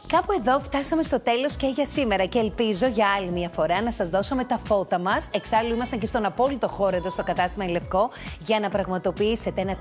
Κάπου εδώ φτάσαμε στο τέλος και για σήμερα και ελπίζω για άλλη μια φορά να σας δώσουμε τα φώτα μας. Εξάλλου ήμασταν και στον απόλυτο χώρο εδώ στο κατάστημα Λευκό για να πραγματοποιήσετε ένα